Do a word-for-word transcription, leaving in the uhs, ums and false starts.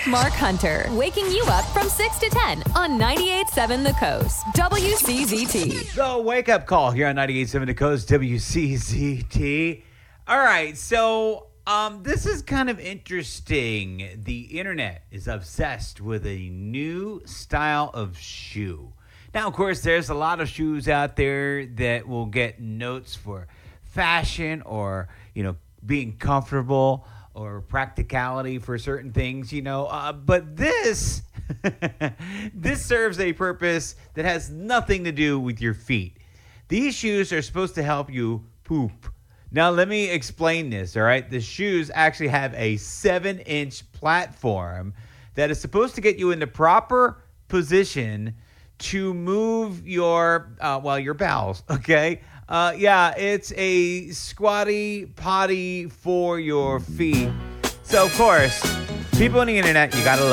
Mark Hunter, waking you up from six to ten on ninety-eight point seven The Coast, W C Z T. The wake-up call here on ninety-eight point seven The Coast, W C Z T. All right, so um, this is kind of interesting. The internet is obsessed with a new style of shoe. Now, of course, there's a lot of shoes out there that will get notes for fashion or, you know, being comfortable or practicality for certain things, you know. Uh, but this, this serves a purpose that has nothing to do with your feet. These shoes are supposed to help you poop. Now, let me explain this, all right? The shoes actually have a seven-inch platform that is supposed to get you in the proper position to move your, uh, well, your bowels, okay? Uh, yeah, it's a squatty potty for your feet. So, of course, people on the internet, you gotta love